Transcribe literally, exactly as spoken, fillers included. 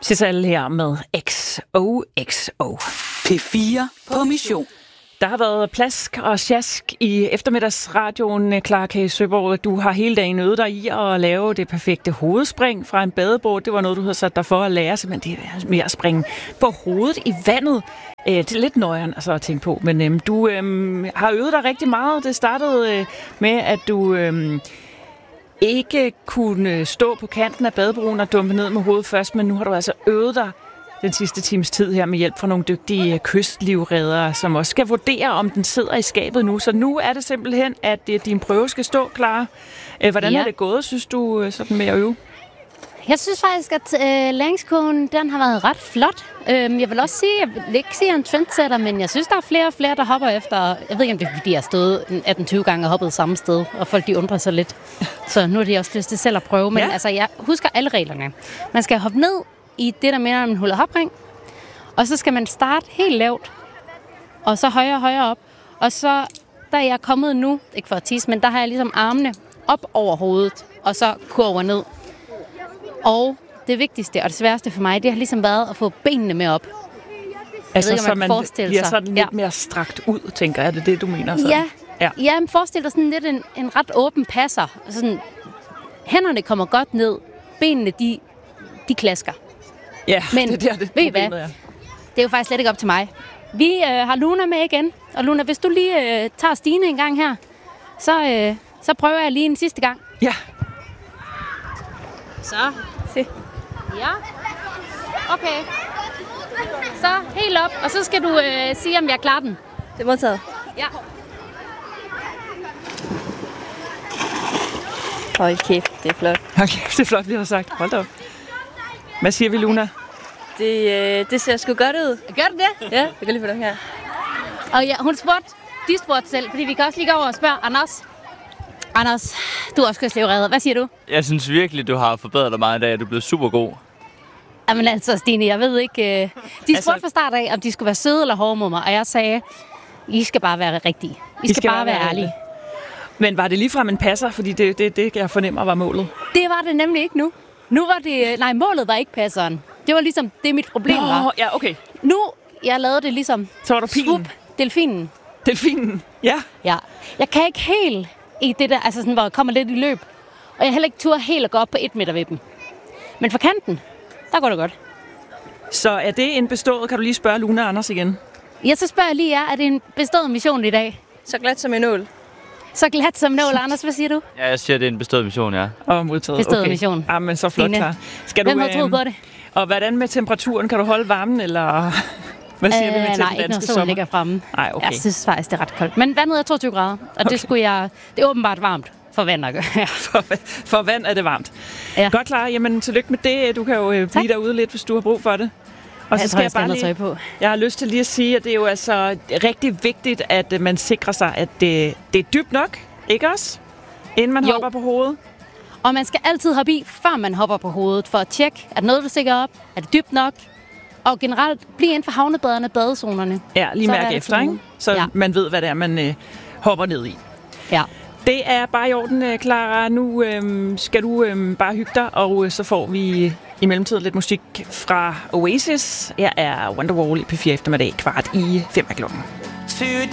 Giselle her med X O X O. P fire på mission. Der har været plask og sjask i eftermiddagsradioen, Clara K. Søborg. Du har hele dagen øvet dig i at lave det perfekte hovedspring fra en badebåd. Det var noget, du havde sat dig for at lære, simpelthen det med at springe på hovedet i vandet. Det er lidt nøjeren altså, at tænke på, men øhm, du øhm, har øvet dig rigtig meget. Det startede øh, med, at du øhm, ikke kunne stå på kanten af badebroen og dumpe ned med hovedet først, men nu har du altså øvet dig den sidste times tid her med hjælp fra nogle dygtige kystlivreddere, som også skal vurdere, om den sidder i skabet nu. Så nu er det simpelthen, at din prøve skal stå klar. Hvordan ja. er det gået, synes du, sådan med at øve? Jeg synes faktisk, at øh, læringskurven, den har været ret flot. Øhm, jeg vil også sige, jeg vil ikke sige, at jeg er en trendsetter, men jeg synes, der er flere og flere, der hopper efter. Jeg ved ikke, om det er, fordi jeg har stået atten tyve gange og hoppet samme sted, og folk de undrer sig lidt. Så nu er de også lyst til selv at prøve. Men ja. altså, jeg husker alle reglerne. Man skal hoppe ned i det, der minder om en hullet hopring, og så skal man starte helt lavt, og så højere og højere op. Og så, der er jeg kommet nu, ikke for at tisse, men der har jeg ligesom armene op over hovedet, og så kurver ned. Og det vigtigste og det sværeste for mig, det har ligesom været at få benene med op. Altså, ved ikke, så man bliver sådan lidt ja. mere strakt ud, tænker jeg. Er det det, du mener? Sådan? Ja, ja. ja men forestil dig sådan lidt en, en ret åben passer. Sådan, hænderne kommer godt ned, benene, de, de klasker. Ja, men, det er der, det ved I hvad? Er. Det er jo faktisk slet ikke op til mig. Vi øh, har Luna med igen. Og Luna, hvis du lige øh, tager Stine en gang her, så, øh, så prøver jeg lige en sidste gang. Ja. Så. Se. Ja. Okay. Så helt op, og så skal du øh, sige, om jeg klarer den. Det er modtaget. Ja. Hold kæft, det er flot. Okay, det er flot, vi har sagt. Hold da op. Hvad siger vi, Luna? Det, øh, det ser sgu godt ud. Gør det det? Ja, jeg kan lige få dem her. Og ja, hun spurgte, de spurgte selv, fordi vi kan også lige gå over og spørge Anders. Anders, du er også kystlivredder. Hvad siger du? Jeg synes virkelig, du har forbedret dig meget i dag. Du er blevet super god. Jamen altså, Stine, jeg ved ikke... Øh... De spurgte altså... fra start af, om de skulle være søde eller hårde mod mig, og jeg sagde, I skal bare være rigtige. I, I skal, skal bare være ærlige. Men var det ligefrem en passer? Fordi det, det, det jeg fornemmer var målet. Det var det nemlig ikke nu. Nu var det... Nej, målet var ikke passeren. Det var ligesom det, mit problem Nå, var. Ja, okay. Nu, jeg lavede det ligesom... Så var der pilen. Swoop, delfinen. Delfinen, ja. Ja. Jeg kan ikke helt i det der, altså sådan, hvor jeg kommer lidt i løb. Og jeg heller ikke turde helt at gå op på et meter ved dem. Men for kanten, der går det godt. Så er det en bestået? Kan du lige spørge Luna og Anders igen? Ja, så spørger jeg lige jer, er det en bestået mission i dag? Så glat som en nål. Så glat som en nål. Anders, hvad siger du? Ja, jeg siger, det er en bestået mission, ja. Og modtaget. Bestået okay. mission. Ja, men så flot, klar. Skal Hvem du, har troet på det? Og hvordan med temperaturen? Kan du holde varmen, eller... Hvad siger øh, vi med til nej, den ikke når danske solen sommer? ligger fremme. Nej, okay. Jeg synes faktisk, det er ret koldt. Men vandet er toogtyve grader, og okay. det skulle jeg... Det er åbenbart varmt for vand at gøre. Ja. for, for vand er det varmt. Ja. Godt klar. Jamen, tillykke med det. Du kan jo øh, blive derude lidt, hvis du har brug for det. Og jeg så tror, skal jeg, jeg bare lige... på. Jeg har lyst til lige at sige, at det er jo altså rigtig vigtigt, at man sikrer sig, at det, det er dybt nok, ikke også? Inden man jo. hopper på hovedet. Og man skal altid hoppe i, før man hopper på hovedet, for at tjekke, er noget, du stikker op? Er det dybt nok? Og generelt, bliv inden for havnebaderne, badezonerne. Ja, lige mærke efter, ikke? Så ja. man ved, hvad det er, man øh, hopper ned i. Ja. Det er bare i orden, Clara. Nu øh, skal du øh, bare hygge dig, og øh, så får vi i mellemtiden lidt musik fra Oasis. Her er Wonderwall i P fire eftermiddag, kvart i fem af klokken. Today